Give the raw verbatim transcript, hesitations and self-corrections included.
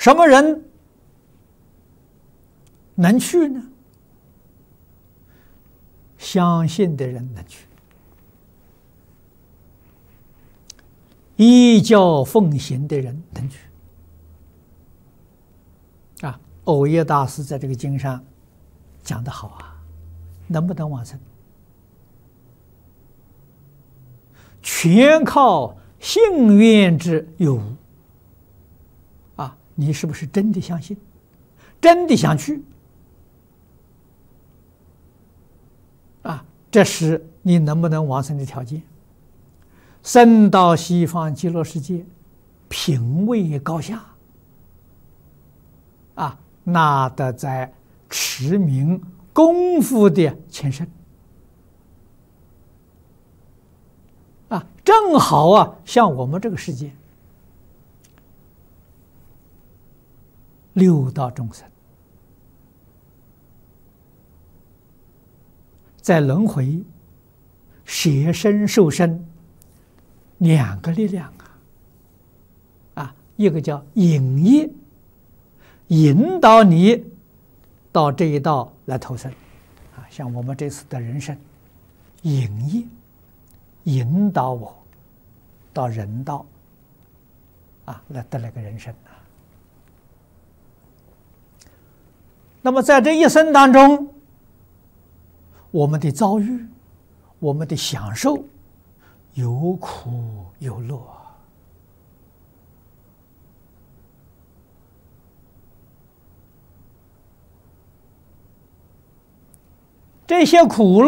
什么人能去呢？相信的人能去，依教奉行的人能去。啊，藕益大师在这个经上讲得好啊，能不能往生？全靠信愿之有无。啊，你是不是真的相信，真的想去？啊，这是你能不能往生的条件。生到西方极乐世界，品位高下，啊，那得在持名功夫的前身。啊，正好啊，像我们这个世界，六道众生在轮回舍身受身两个力量啊，啊，一个叫引业，引导你到这一道来投生，啊，像我们这次的人生，引业引导我到人道，啊，来得了个人生啊。那么在这一生当中，我们的遭遇，我们的享受，有苦有乐。这些苦